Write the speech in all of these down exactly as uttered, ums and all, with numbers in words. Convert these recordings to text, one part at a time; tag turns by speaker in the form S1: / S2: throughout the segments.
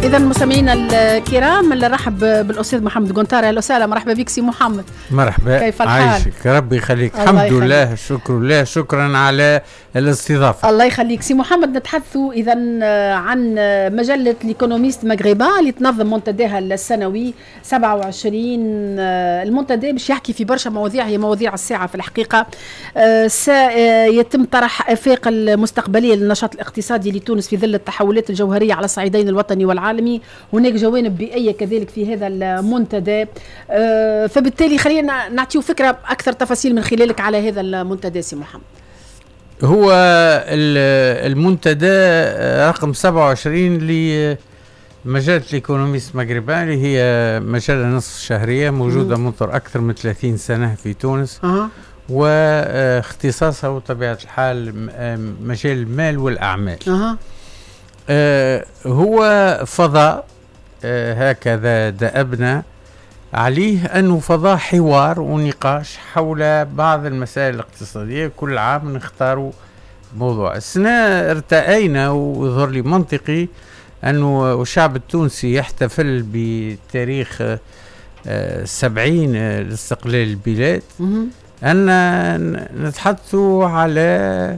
S1: إذا مستمعينا الكرام نرحب بالأستاذ محمد قنطاري. أهلا وسهلا، مرحبا بك سي محمد.
S2: مرحبا،
S1: كيف الحال؟
S2: عايشك ربي يخليك. الحمد لله، شكر لله، شكرا على الاستضافة.
S1: الله يخليك سي محمد. نتحدث إذا عن مجلة ليكونوميست مغربا اللي تنظم منتداها السنوي سبعة وعشرين. المنتدى باش يحكي في برشا مواضيع، هي مواضيع الساعة في الحقيقة. سيتم طرح آفاق المستقبلية للنشاط الاقتصادي لتونس في ظل التحولات الجوهرية على الصعيدين الوطني والعالمي. هناك جوانب بيئية كذلك في هذا المنتدى، فبالتالي خلينا نعطيه فكرة أكثر تفاصيل من خلالك على هذا المنتدى سي محمد.
S2: هو المنتدى رقم سبعة وعشرين لمجلة ليكونوميست مغربا، اللي هي مجلة نصف شهرية موجودة منذ أكثر من ثلاثين سنة في تونس. أه. واختصاصها بطبيعة الحال مجال المال والأعمال. أه. آه هو فضاء آه هكذا دأبنا عليه أنه فضاء حوار ونقاش حول بعض المسائل الاقتصادية. كل عام نختاروا موضوع. السنة ارتأينا ويظهر لي منطقي أنه الشعب التونسي يحتفل بتاريخ آه سبعين لاستقلال البلاد، أن نتحدثوا على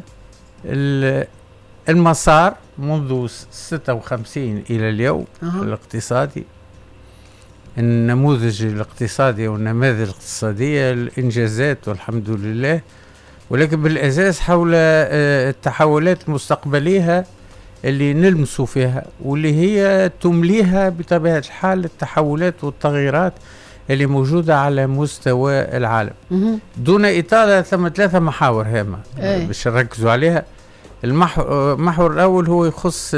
S2: المسار منذ ستة وخمسين إلى اليوم. أه. الاقتصادي، النموذج الاقتصادي والنماذج الاقتصادية، الإنجازات والحمد لله، ولكن بالأساس حول التحولات المستقبلية اللي نلمسوا فيها واللي هي تمليها بطبيعة الحال التحولات والتغييرات اللي موجودة على مستوى العالم. أه. دون إطالة ثم ثلاثة محاور هامة أه. باش نركزوا عليها. المحور الأول هو يخص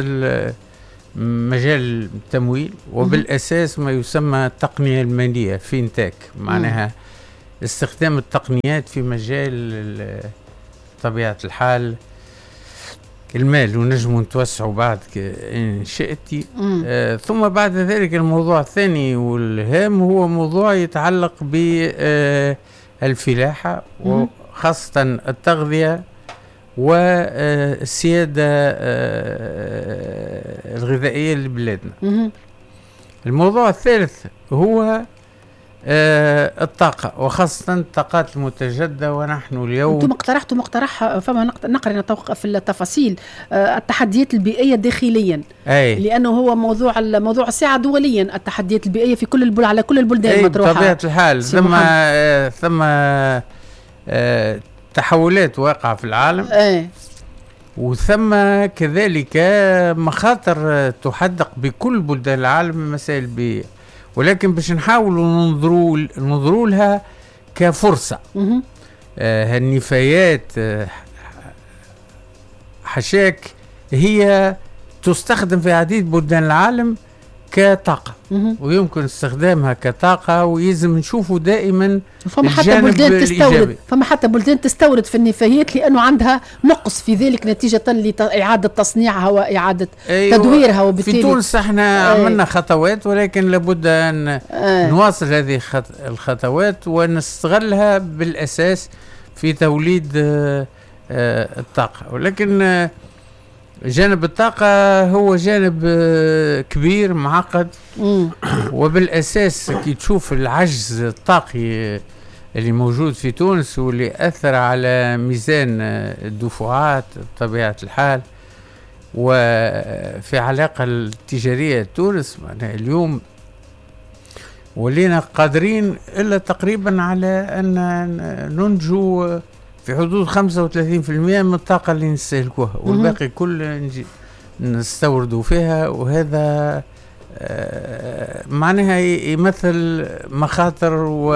S2: مجال التمويل، وبالأساس ما يسمى التقنية المالية فينتك، معناها استخدام التقنيات في مجال طبيعة الحال المال، ونجم نتوسعوا بعد إن شئتي. آه ثم بعد ذلك الموضوع الثاني والهام هو موضوع يتعلق بالفلاحة وخاصة التغذية والسيادة الغذائية لبلادنا. الموضوع الثالث هو الطاقة، وخاصة الطاقات المتجددة. ونحن اليوم
S1: أنتم اقترحتم مقترح فما نقرأ في التفاصيل التحديات البيئية داخليا، أي. لأنه هو موضوع موضوع الساعة دوليا، التحديات البيئية في كل البل على كل البلدان مطروحة
S2: بطبيعة الحال. ثم آه ثم آه تحولات واقعة في العالم. أي. وثم كذلك مخاطر تحدق بكل بلدان العالم مسائل البيئة، ولكن باش نحاولوا ننظروا ننظروا لها كفرصة. آه النفايات آه حشاك هي تستخدم في عديد بلدان العالم كطاقة، ويمكن استخدامها كطاقة، ويلزم نشوفوا دائما
S1: فما حتى بلدان تستورد فما حتى بلدان تستورد في النفايات لأنه عندها نقص في ذلك نتيجة لإعادة تصنيعها وإعادة أيوة تدويرها. وبالتالي
S2: في تونس احنا أيوة عملنا خطوات، ولكن لابد أن أيوة نواصل هذه الخطوات ونستغلها بالأساس في توليد آه آه الطاقة. ولكن آه جانب الطاقة هو جانب كبير معقد، وبالأساس كي تشوف العجز الطاقي اللي موجود في تونس واللي أثر على ميزان الدفعات بطبيعة الحال وفي علاقة التجارية تونس. اليوم ولينا قادرين إلا تقريبا على أن ننجو في حدود خمسة وثلاثين بالمئة من الطاقة اللي نستهلكوها، والباقي كل نستوردوا فيها. وهذا آه معناها يمثل مخاطر و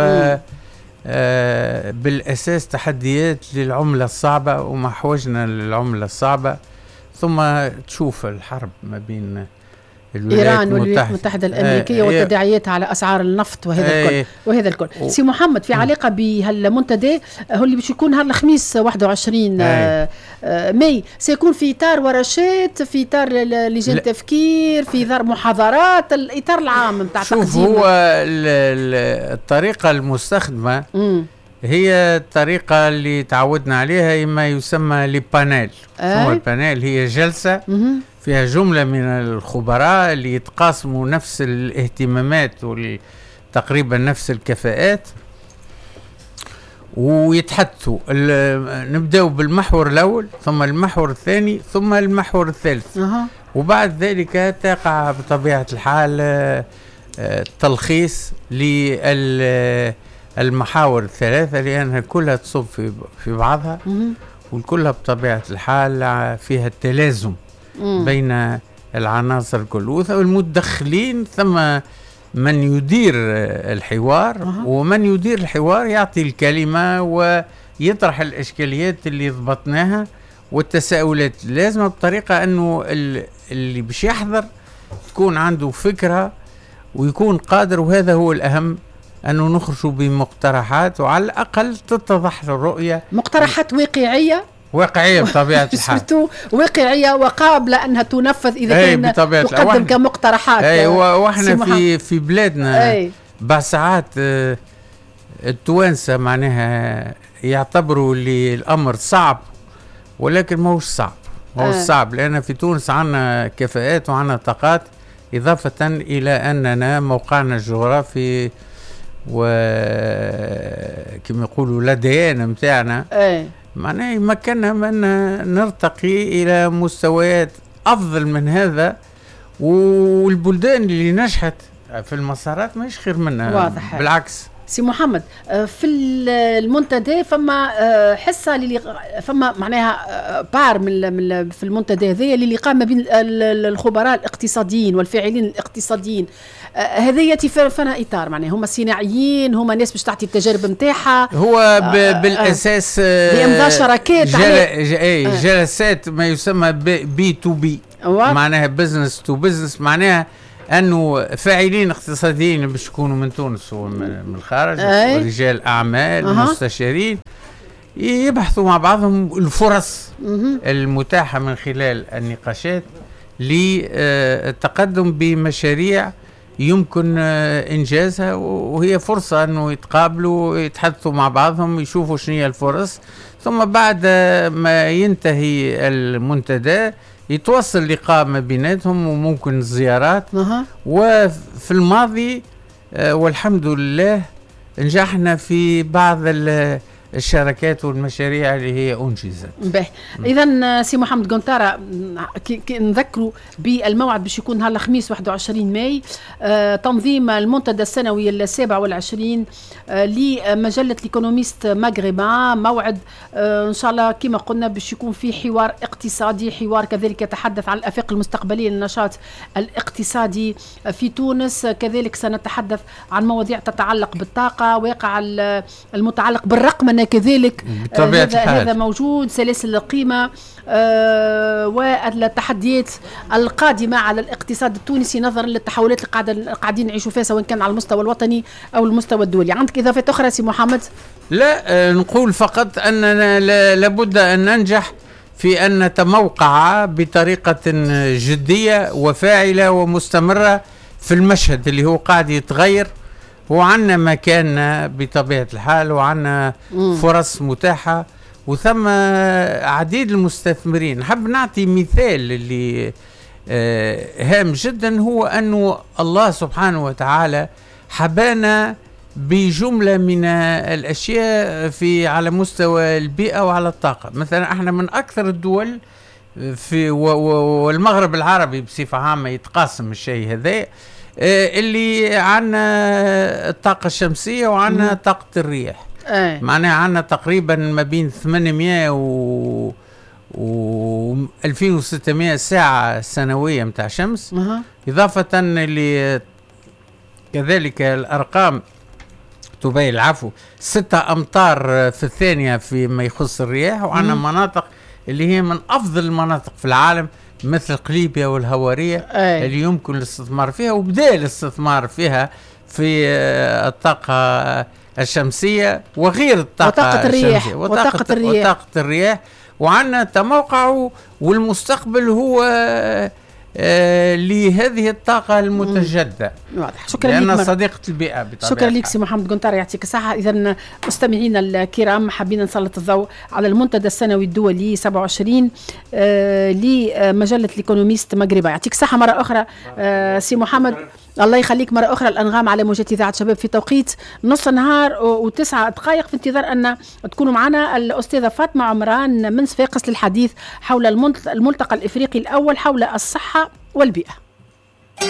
S2: آه بالأساس تحديات للعملة الصعبة وما حوجنا للعملة الصعبة. ثم تشوف الحرب ما بين
S1: إيران والولايات المتحدة الأمريكية آه والتداعيات على أسعار النفط وهذا آه الكل وهذا الكل. سي محمد، في علاقة بهالمنتدى هو اللي باش يكون نهار الخميس واحد وعشرين آه آه ماي، سيكون في إطار ورشات، في إطار لجان تفكير، في إطار محاضرات، الإطار العام نتاع
S2: تقديم. شوف، هو الطريقة المستخدمة م. هي الطريقة اللي تعودنا عليها، ما يسمى لبانيل. آه. البانيل هي جلسة م- فيها جملة من الخبراء اللي يتقاسموا نفس الاهتمامات وتقريبا نفس الكفاءات ويتحدثوا. نبدأ بالمحور الأول ثم المحور الثاني ثم المحور الثالث.
S1: أه.
S2: وبعد ذلك تقع بطبيعة الحال تلخيص للمحاور الثلاثة لأنها كلها تصب في في بعضها وكلها بطبيعة الحال فيها التلازم مم. بين العناصر الكل والمتدخلين. ثم من يدير الحوار أه. ومن يدير الحوار يعطي الكلمة ويطرح الإشكاليات اللي ضبطناها والتساؤلات لازم بطريقة أنه اللي باش يحضر تكون عنده فكرة ويكون قادر، وهذا هو الأهم، أنه نخرجوا بمقترحات وعلى الأقل تتضح الرؤية،
S1: مقترحات واقعية
S2: واقعية بطبيعة الحال
S1: واقعية وقابلة أنها تنفذ إذا كان تقدم كمقترحات.
S2: أي وإحنا في في بلادنا أي. بعض ساعات التوانسة معناها يعتبروا اللي الأمر صعب، ولكن ما هوش صعب، ما هوش آه. صعب، لأن في تونس عندنا كفاءات وعندنا طاقات، إضافة إلى أننا موقعنا الجغرافي وكما يقولوا الديانة متاعنا
S1: أي.
S2: معناه يمكننا من نرتقي إلى مستويات أفضل من هذا، والبلدان اللي نجحت في المسارات ماهيش خير منها،
S1: واضح.
S2: بالعكس.
S1: سي محمد، في المنتدى فما حصه اللي فما معناها بار من في المنتدى هذايا اللي قام ما بين الخبراء الاقتصاديين والفاعلين الاقتصاديين، هذايا فانا اطار معناها هما صناعيين، هما ناس باش تعطي التجارب نتاعها،
S2: هو بالاساس
S1: بامضاء شراكات
S2: جل جلسات ما يسمى بي تو بي، معناها بزنس تو بزنس، معناها انه فاعلين اقتصاديين باش يكونوا من تونس ومن الخارج، رجال اعمال أه. مستشارين يبحثوا مع بعضهم الفرص مه. المتاحه من خلال النقاشات للتقدم بمشاريع يمكن انجازها، وهي فرصه انه يتقابلوا يتحدثوا مع بعضهم يشوفوا شنو هي الفرص، ثم بعد ما ينتهي المنتدى يتوصل لقاء ما بيناتهم وممكن زيارات أه. وفي الماضي آه والحمد لله نجحنا في بعض الشركات والمشاريع اللي هي انجزت.
S1: باهي، اذا سي محمد قنطاره نذكروا بالموعد باش يكون نهار الخميس واحد وعشرين ماي، آه تنظيم المنتدى السنوي السابع والعشرين آه لمجله ليكونوميست مغربا، موعد آه ان شاء الله كما قلنا باش يكون في حوار اقتصادي، حوار كذلك يتحدث عن الافاق المستقبليه للنشاط الاقتصادي في تونس، كذلك سنتحدث عن مواضيع تتعلق بالطاقه، واقع المتعلق بالرقمنه كذلك
S2: بطبيعة
S1: هذا الحال. هذا موجود، سلاسل القيمة آه والتحديات القادمة على الاقتصاد التونسي نظرا للتحولات اللي قاعدين نعيشوا فيها سواء كان على المستوى الوطني أو المستوى الدولي. عندك إضافات أخرى سي محمد؟
S2: لا، آه نقول فقط أننا لابد أن ننجح في أن نتموقع بطريقة جدية وفاعلة ومستمرة في المشهد اللي هو قاعد يتغير، وعنا مكاننا بطبيعة الحال، وعنا فرص متاحة، وثم عديد المستثمرين. نحب نعطي مثال اللي هام جدا، هو أنه الله سبحانه وتعالى حبانا بجملة من الأشياء في على مستوى البيئة وعلى الطاقة. مثلا احنا من أكثر الدول في والمغرب العربي بصفة عامة يتقاسم الشيء هذا، اللي عنا الطاقة الشمسية وعنا طاقة الريح.
S1: أي.
S2: معناها عنا تقريبا ما بين ثمانمائة و و ألفين وستمائة ساعة سنوية متاع شمس.
S1: أه.
S2: إضافة ل كذلك الأرقام تبين العفو ستة أمتار في الثانية فيما يخص الرياح، وعنا مم. مناطق اللي هي من أفضل المناطق في العالم مثل قليبيا والهوارية أي. اللي يمكن الاستثمار فيها، وبدأ الاستثمار فيها في الطاقة الشمسية وغير الطاقة
S1: وطاقة الرياح
S2: وطاقة, وطاقة الرياح وطاقة الرياح. وعندنا تموقع، والمستقبل هو آه لهذه الطاقة المتجددة.
S1: واضح. شكرا
S2: لأن
S1: لك
S2: صديقة البيئة بطبيعة.
S1: شكرا لك سي محمد قنطار يعطيك الصحة. إذا مستمعينا الكرام حابين نسلط الضوء على المنتدى السنوي الدولي سبعة وعشرين آه لمجلة الإيكونوميست مغربا. يعطيك الصحة مرة أخرى آه سي محمد. الله يخليك مرة أخرى. الأنغام على موجات إذاعة شباب في توقيت نص النهار وتسعة دقائق، في انتظار أن تكونوا معنا الأستاذة فاطمة عمران من صفاقس للحديث حول الملتقى الإفريقي الأول حول الصحة والبيئة.